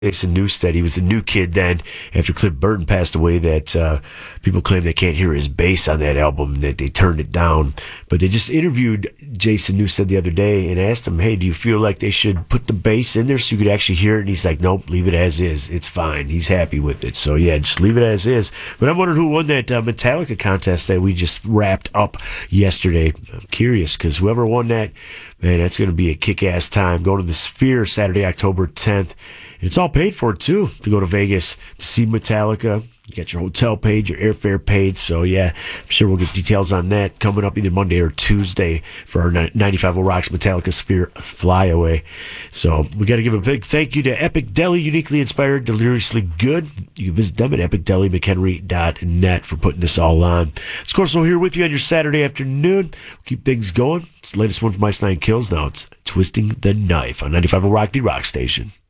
Jason Newsted. He was the new kid then after Cliff Burton passed away that people claim they can't hear his bass on that album, that they turned it down. But they just interviewed Jason Newsted the other day and asked him, hey, do you feel like they should put the bass in there so you could actually hear it? And he's like, nope, leave it as is. It's fine. He's happy with it. So yeah, just leave it as is. But I'm wondering who won that Metallica contest that we just wrapped up yesterday. I'm curious because whoever won that, man, that's going to be a kick-ass time. Going to the Sphere Saturday, October 10th. And it's all paid for, too, to go to Vegas to see Metallica. You got your hotel paid, your airfare paid. So, yeah, I'm sure we'll get details on that coming up either Monday or Tuesday for our 95 Rocks Metallica Sphere Flyaway. So, we got to give a big thank you to Epic Deli, uniquely inspired, deliriously good. You can visit them at epicdelimchenry.net for putting this all on. It's Corso here with you on your Saturday afternoon. We'll keep things going. It's the latest one from Ice Nine Kills now. It's Twisting the Knife on 95 Rock, the Rock Station.